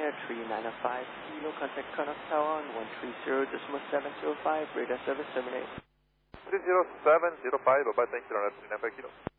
California 3905 Kilo, contact Connect Tower on 130.705, radar service terminate. 30705, bye-bye, thank you, 3905 Kilo.